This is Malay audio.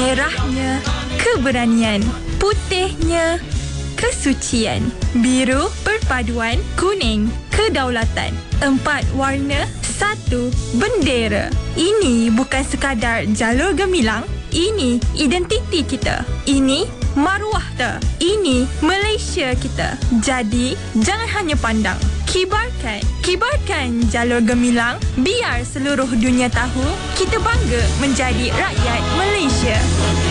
Merahnya keberanian, putihnya kesucian, biru perpaduan, kuning kedaulatan. 4 warna, 1 bendera. Ini bukan sekadar jalur gemilang, ini identiti kita. Ini maruah kita. Ini Malaysia kita. Jadi, jangan hanya pandang. Kibarkan jalur gemilang, biar seluruh dunia tahu kita bangga menjadi rakyat Malaysia.